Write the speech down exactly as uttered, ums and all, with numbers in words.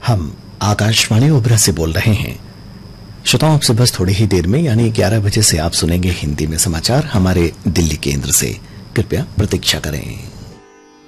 हम आकाशवाणी ओबरा से बोल रहे हैं। श्रोताओं, आपसे बस थोड़ी ही देर में यानी ग्यारह बजे से आप सुनेंगे हिंदी में समाचार हमारे दिल्ली केंद्र से। कृपया प्रतीक्षा करें।